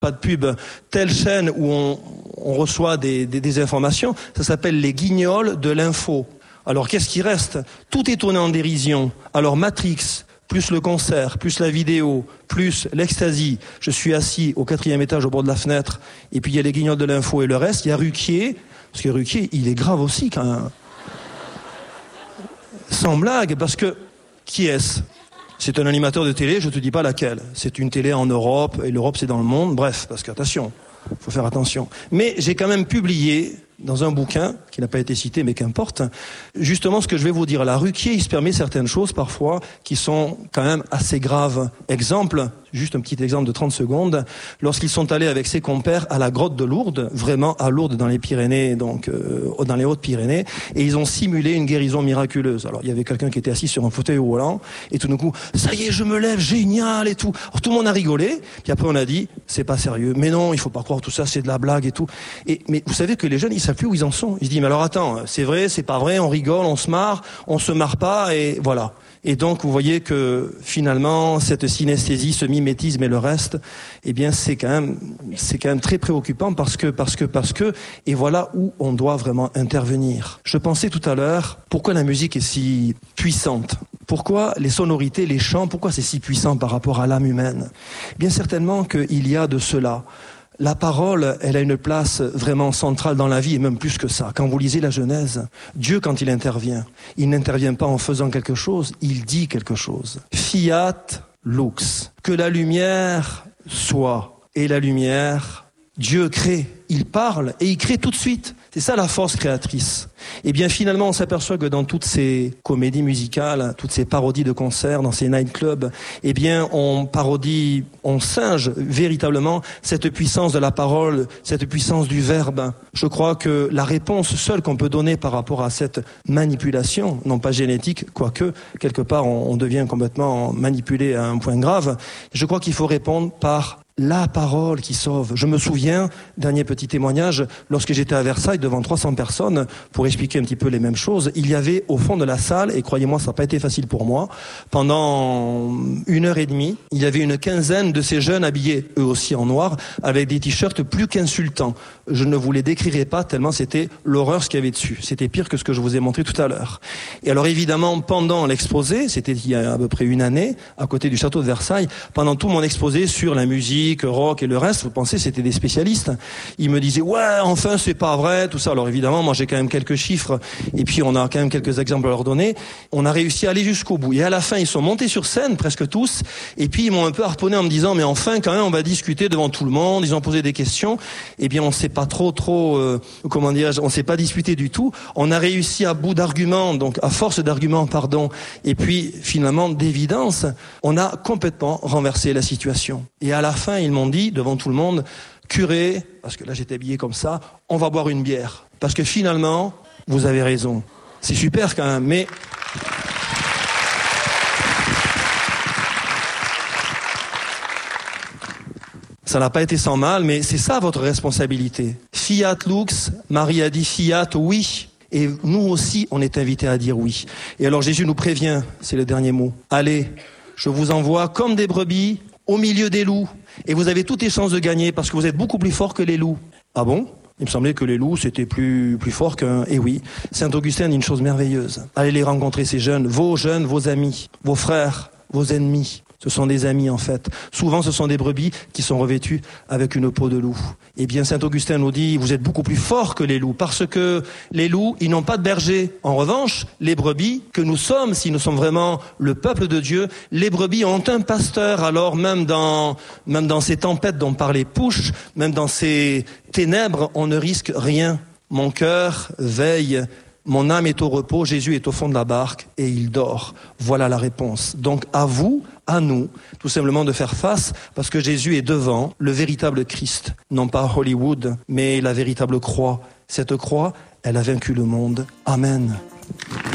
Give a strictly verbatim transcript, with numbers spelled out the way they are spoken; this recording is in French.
pas de pub, telle chaîne où on, on reçoit des, des, des informations, ça s'appelle les guignols de l'info. Alors qu'est-ce qui reste? Tout est tourné en dérision. Alors Matrix, plus le concert, plus la vidéo, plus l'ecstasy. Je suis assis au quatrième étage au bord de la fenêtre, et puis il y a les guignols de l'info et le reste. Il y a Ruquier, parce que Ruquier, il est grave aussi quand même. Sans blague, parce que qui est-ce? C'est un animateur de télé, je te dis pas laquelle. C'est une télé en Europe, et l'Europe c'est dans le monde, bref, parce que attention, faut faire attention. Mais j'ai quand même publié dans un bouquin, qui n'a pas été cité, mais qu'importe, justement ce que je vais vous dire. La Ruquier, il se permet certaines choses, parfois, qui sont quand même assez graves. Exemple, juste un petit exemple de trente secondes, lorsqu'ils sont allés avec ses compères à la grotte de Lourdes, vraiment à Lourdes, dans les Pyrénées, donc euh, dans les Hautes-Pyrénées, et ils ont simulé une guérison miraculeuse. Alors, il y avait quelqu'un qui était assis sur un fauteuil roulant, et tout d'un coup, ça y est, je me lève, génial, et tout. Alors, tout le monde a rigolé, puis après on a dit, c'est pas sérieux, mais non, il faut pas croire tout ça, c'est de la blague et tout. Et, mais vous savez que les jeunes, ils savent plus où ils en sont. Ils se disent, mais alors attends, c'est vrai, c'est pas vrai, on rigole, on se marre, on se marre pas, et voilà. Et donc, vous voyez que, finalement, cette synesthésie, ce mimétisme et le reste, eh bien, c'est quand même, c'est quand même très préoccupant parce que, parce que, parce que, et voilà où on doit vraiment intervenir. Je pensais tout à l'heure, pourquoi la musique est si puissante? Pourquoi les sonorités, les chants, pourquoi c'est si puissant par rapport à l'âme humaine? Bien certainement qu'il y a de cela. La parole, elle a une place vraiment centrale dans la vie, et même plus que ça. Quand vous lisez la Genèse, Dieu, quand il intervient, il n'intervient pas en faisant quelque chose, il dit quelque chose. Fiat lux. Que la lumière soit. Et la lumière, Dieu crée. Il parle et il crée tout de suite. C'est ça la force créatrice. Et bien finalement, on s'aperçoit que dans toutes ces comédies musicales, toutes ces parodies de concerts, dans ces nightclubs, eh bien on parodie, on singe véritablement cette puissance de la parole, cette puissance du verbe. Je crois que la réponse seule qu'on peut donner par rapport à cette manipulation, non pas génétique, quoique quelque part on, on devient complètement manipulé à un point grave, je crois qu'il faut répondre par la parole qui sauve. Je me souviens, dernier petit témoignage, lorsque j'étais à Versailles devant trois cents personnes, pour expliquer un petit peu les mêmes choses, il y avait au fond de la salle, et croyez-moi, ça n'a pas été facile pour moi, pendant une heure et demie, il y avait une quinzaine de ces jeunes habillés, eux aussi en noir, avec des t-shirts plus qu'insultants. Je ne vous les décrirai pas tellement c'était l'horreur ce qu'il y avait dessus. C'était pire que ce que je vous ai montré tout à l'heure. Et alors évidemment, pendant l'exposé, c'était il y a à peu près une année, à côté du château de Versailles, pendant tout mon exposé sur la musique, rock et le reste, vous pensez c'était des spécialistes. Ils me disaient ouais, enfin c'est pas vrai, tout ça. Alors évidemment, moi j'ai quand même quelques chiffres et puis on a quand même quelques exemples à leur donner. On a réussi à aller jusqu'au bout. Et à la fin, ils sont montés sur scène presque tous et puis ils m'ont un peu harponné en me disant mais enfin quand même on va discuter devant tout le monde. Ils ont posé des questions. Eh bien on s'est pas trop trop euh, comment dire, on s'est pas disputé du tout. On a réussi à bout d'arguments, donc à force d'arguments, pardon. Et puis finalement d'évidence, on a complètement renversé la situation. Et à la fin, ils m'ont dit, devant tout le monde, curé, parce que là j'étais habillé comme ça, on va boire une bière. Parce que finalement, vous avez raison. C'est super quand même, mais... Ça n'a pas été sans mal, mais c'est ça votre responsabilité. Fiat lux, Marie a dit fiat, oui. Et nous aussi, on est invités à dire oui. Et alors Jésus nous prévient, c'est le dernier mot. Allez, je vous envoie comme des brebis au milieu des loups. Et vous avez toutes les chances de gagner parce que vous êtes beaucoup plus fort que les loups. Ah bon? Il me semblait que les loups, c'était plus, plus fort qu'un... Eh oui, Saint-Augustin dit une chose merveilleuse. Allez les rencontrer, ces jeunes, vos jeunes, vos amis, vos frères, vos ennemis. Ce sont des amis en fait. Souvent ce sont des brebis qui sont revêtues avec une peau de loup. Eh bien Saint-Augustin nous dit, vous êtes beaucoup plus forts que les loups, parce que les loups, ils n'ont pas de berger. En revanche, les brebis, que nous sommes, si nous sommes vraiment le peuple de Dieu, les brebis ont un pasteur. Alors même dans, même dans ces tempêtes dont parlait Pouche, même dans ces ténèbres, on ne risque rien. Mon cœur veille. Mon âme est au repos, Jésus est au fond de la barque et il dort. Voilà la réponse. Donc à vous, à nous, tout simplement de faire face, parce que Jésus est devant, le véritable Christ. Non pas Hollywood, mais la véritable croix. Cette croix, elle a vaincu le monde. Amen.